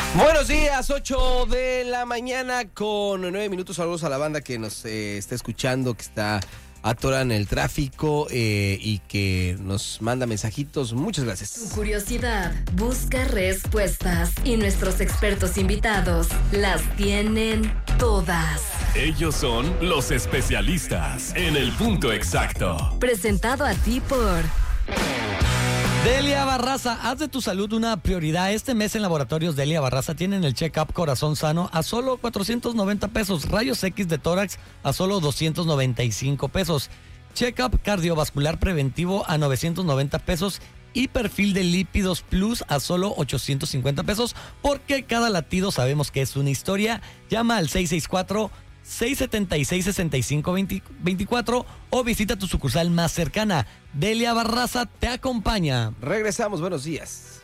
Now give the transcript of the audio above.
Buenos días, 8 de la mañana con 9 minutos. Saludos a la banda que nos está escuchando, que está atorada en el tráfico y que nos manda mensajitos. Muchas gracias. Tu curiosidad busca respuestas y nuestros expertos invitados las tienen todas. Ellos son los especialistas en el punto exacto. Presentado a ti por Delia Barraza, haz de tu salud una prioridad. Este mes en Laboratorios Delia Barraza tienen el check-up corazón sano a solo 490 pesos, rayos X de tórax a solo 295 pesos, check-up cardiovascular preventivo a 990 pesos y perfil de lípidos plus a solo 850 pesos, porque cada latido sabemos que es una historia. Llama al 664-676-6524 o visita tu sucursal más cercana. Delia Barraza te acompaña. Regresamos, buenos días.